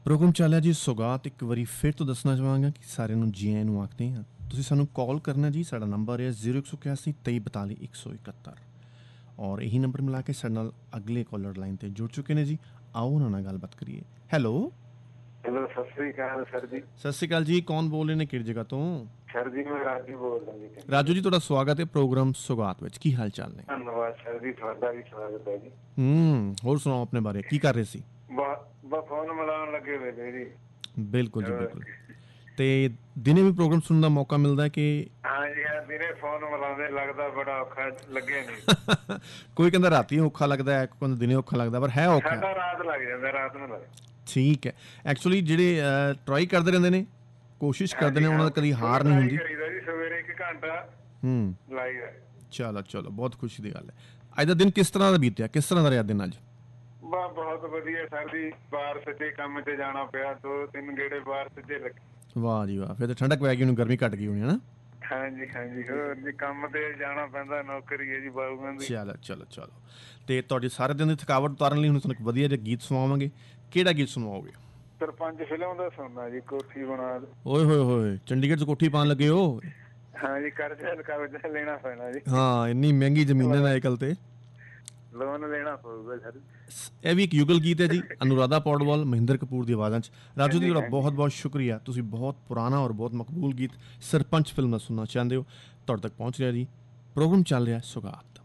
Programme ਚੱਲ ਰਿਹਾ ਜੀ ਸੌਗਾਤ। ਇੱਕ ਵਾਰੀ ਫਿਰ ਤੋਂ ਦੱਸਣਾ ਚਾਹਾਂਗਾ ਕਿ ਸਾਰਿਆਂ ਨੂੰ ਜੀ ਆਇਆਂ ਨੂੰ ਆਖਦੇ ਹਾਂ। ਤੁਸੀਂ ਸਾਨੂੰ ਕਾਲ ਕਰਨਾ ਜੀ। ਸਾਡਾ ਨੰਬਰ ਹੈ 0181 2342 171 ਔਰ ਇਹੀ ਨੰਬਰ ਮਿਲਾ ਕੇ ਸਾਡੇ ਨਾਲ ਅਗਲੇ ਕਾਲਰ ਲਾਈਨ 'ਤੇ ਜੁੜ ਚੁੱਕੇ ਨੇ ਜੀ। ਆਓ ਉਹਨਾਂ ਨਾਲ ਗੱਲਬਾਤ ਕਰੀਏ। ਹੈਲੋ ਹੈਲੋ, ਸਤਿ ਸ੍ਰੀ ਅਕਾਲ ਸਰ ਜੀ। ਸਤਿ ਸ਼੍ਰੀ ਅਕਾਲ ਜੀ। ਕੌਣ ਬੋਲ ਰਹੇ ਨੇ, ਕਿਹੜੀ ਜਗ੍ਹਾ ਤੋਂ? ਸਰ ਜੀ ਮੈਂ ਰਾਜੂ ਬੋਲਦਾ ਜੀ। ਰਾਜੂ ਜੀ, ਤੁਹਾਡਾ ਸਵਾਗਤ ਹੈ ਪ੍ਰੋਗਰਾਮ ਸੌਗਾਤ ਵਿੱਚ। ਕੀ ਹਾਲ ਚਾਲ ਨੇ? ਧੰਨਵਾਦ ਸਰ ਜੀ, ਤੁਹਾਡਾ ਵੀ ਸਵਾਗਤ ਹੈ ਜੀ। ਹੋਰ ਸੁਣਾਓ ਆਪਣੇ ਬਾਰੇ, ਕੀ ਕਰ ਰਹੇ ਸੀ? ਬਸ ਫੋਨ ਮਿਲਾਉਣ ਲੱਗੇ ਹੋਏ ਨੇ ਜੀ। ਬਿਲਕੁਲ ਜੀ ਬਿਲਕੁਲ। ਤੇ ਦਿਨੇ ਵੀ ਪ੍ਰੋਗਰਾਮ ਸੁਣਨ ਦਾ ਮੌਕਾ ਮਿਲਦਾ ਕਿ? ਹਾਂਜੀ ਹਾਂ, ਦਿਨੇ ਫੋਨ ਮਿਲਾਉਂਦੇ ਲੱਗਦਾ ਬੜਾ ਔਖਾ ਲੱਗਿਆ ਨਹੀਂ। ਕੋਈ ਕਹਿੰਦਾ ਰਾਤੀ ਔਖਾ ਲੱਗਦਾ ਹੈ, ਕੋਈ ਕਹਿੰਦਾ ਦਿਨੇ ਔਖਾ ਲੱਗਦਾ, ਪਰ ਹੈ ਔਖਾ। ਸਾਡਾ ਰਾਤ ਲੱਗ ਜਾਂਦਾ, ਰਾਤ ਨੂੰ ਲੱਗਦਾ। ਠੀਕ ਹੈ। ਐਕਚੁਅਲੀ ਜਿਹੜੇ ਟਰਾਈ ਕਰਦੇ ਰਹਿੰਦੇ ਨੇ, ਕੋਸ਼ਿਸ਼ ਕਰਦੇ ਨੇ, ਉਹਨਾਂ ਦਾ ਕਦੀ ਹਾਰ ਨਹੀਂ ਹੁੰਦੀ। ਸਵੇਰੇ 1 ਘੰਟਾ ਲਾਈਦਾ। ਚਲੋ ਚਲੋ, ਬਹੁਤ ਖੁਸ਼ੀ ਦੀ ਗੱਲ ਹੈ। ਅੱਜ ਦਾ ਦਿਨ ਕਿਸ ਤਰ੍ਹਾਂ ਦਾ ਬੀਤਿਆ, ਕਿਸ ਤਰ੍ਹਾਂ ਦਾ ਰਿਹਾ ਦਿਨ ਅੱਜ? ਬਹੁਤ ਵਧੀਆ ਸਰ ਜੀ। ਬਾਹਰ ਸੱਜੇ ਕੰਮ 'ਤੇ ਜਾਣਾ ਪਿਆ, 2-3 ਗੇੜੇ ਬਾਹਰ ਸੱਜੇ ਲੱਗੇ। ਵਾਹ ਜੀ ਵਾਹ, ਫਿਰ ਤਾਂ ਠੰਡਕ ਪੈ ਗਈ ਹੋਣੀ, ਗਰਮੀ ਘੱਟ ਗਈ ਹੋਣੀ ਹੈ ਨਾ? ਹਾਂਜੀ ਹਾਂਜੀ, ਹੋਰ ਜੀ ਕੰਮ ਤੇ ਜਾਣਾ ਪੈਂਦਾ, ਨੌਕਰੀ ਹੈ ਜੀ ਬਾਬੂਆਂ ਦੀ। ਚਲੋ ਚਲੋ ਚਲੋ। ਤੇ ਤੁਹਾਡੇ ਸਾਰੇ ਦਿਨ ਦੀ ਥਕਾਵਟ ਉਤਾਰਨ ਲਈ ਹੁਣ ਤੁਹਾਨੂੰ ਇੱਕ ਵਧੀਆ ਜਿਹਾ ਗੀਤ ਸੁਣਾਵਾਂਗੇ। ਕਿਹੜਾ ਗੀਤ ਸੁਣਾਓਗੇ? ਸਰਪੰਚ ਫਿਲਮ ਦਾ ਸੁਣਨਾ ਜੀ, ਕੋਠੀ ਬਣਾ। ਓਏ ਹੋਏ ਹੋਏ, ਚੰਡੀਗੜ੍ਹ 'ਚ ਕੋਠੀ ਪਾਉਣ ਲੱਗੇ ਹੋ? ਹਾਂਜੀ, ਕਰਜ਼ਾ ਲੈਣਾ ਪੈਣਾ ਜੀ। ਹਾਂ, ਇੰਨੀ ਮਹਿੰਗੀ ਜ਼ਮੀਨਾਂ ਨੇ ਅੱਜਕੱਲ ਤੇ ਲੋਨ ਲੈਣਾ ਪਊਗਾ ਸਰ। ਇਹ ਵੀ ਇੱਕ ਯੁਗਲ ਗੀਤ ਹੈ ਜੀ, ਅਨੁਰਾਧਾ ਪੌਡਵਾਲ, ਮਹਿੰਦਰ ਕਪੂਰ ਦੀ ਆਵਾਜ਼ਾਂ 'ਚ। ਰਾਜੂ ਜੀ, ਤੁਹਾਡਾ ਬਹੁਤ ਬਹੁਤ ਸ਼ੁਕਰੀਆ। ਤੁਸੀਂ ਬਹੁਤ ਪੁਰਾਣਾ ਔਰ ਬਹੁਤ ਮਕਬੂਲ ਗੀਤ ਸਰਪੰਚ ਫਿਲਮ ਦਾ ਸੁਣਨਾ ਚਾਹੁੰਦੇ ਹੋ, ਤੁਹਾਡੇ ਤੱਕ ਪਹੁੰਚ ਰਿਹਾ ਜੀ। ਪ੍ਰੋਗਰਾਮ ਚੱਲ ਰਿਹਾ ਸੌਗਾਤ।